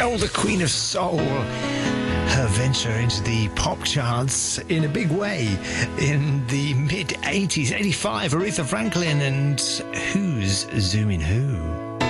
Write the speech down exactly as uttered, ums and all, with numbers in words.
Oh, the Queen of Soul. Her venture into the pop charts in a big way in the mid eighties, eighty-five, Aretha Franklin and Who's Zooming Who?